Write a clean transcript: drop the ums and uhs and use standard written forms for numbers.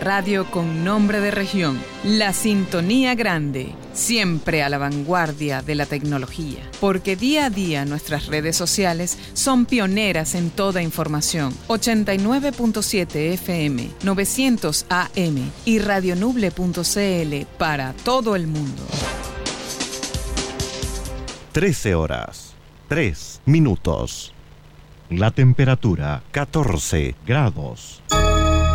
radio con nombre de región. La Sintonía Grande, siempre a la vanguardia de la tecnología. Porque día a día nuestras redes sociales son pioneras en toda información. 89.7 FM, 900 AM y radionuble.cl para todo el mundo. 13 horas, 3 minutos. La temperatura, 14 grados.